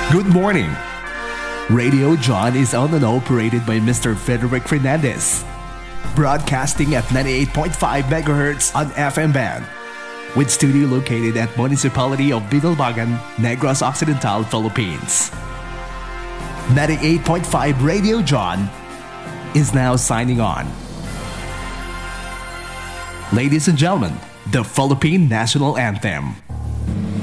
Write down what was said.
Good morning. Radio John is owned and operated by Mr. Frederick Fernandez. Broadcasting at 98.5 megahertz on FM band. With studio located at Municipality of Binalbagan, Negros Occidental, Philippines. 98.5 Radio John is now signing on. Ladies and gentlemen, the Philippine National Anthem.